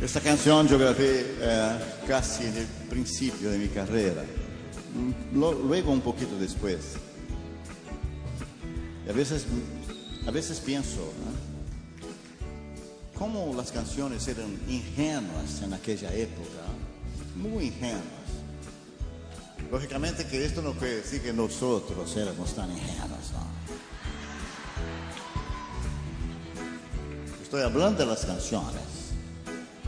Esta canción yo grabé casi en el principio de mi carrera, luego un poquito después. Y a veces pienso, ¿no? Cómo las canciones eran ingenuas en aquella época, muy ingenuas. Lógicamente que esto no quiere decir que nosotros éramos tan ingenuos, ¿no? Estoy hablando de las canciones.